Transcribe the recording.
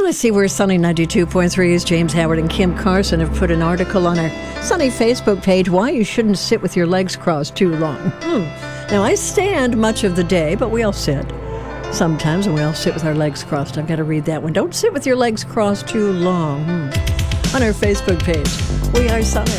let's see where Sunny 92.3's James Howard and Kim Carson have put an article on our Sunny Facebook page, why you shouldn't sit with your legs crossed too long. Now, I stand much of the day, but we all sit. Sometimes, and we all sit with our legs crossed. I've got to read that one. Don't sit with your legs crossed too long. On our Facebook page, we are Sunny.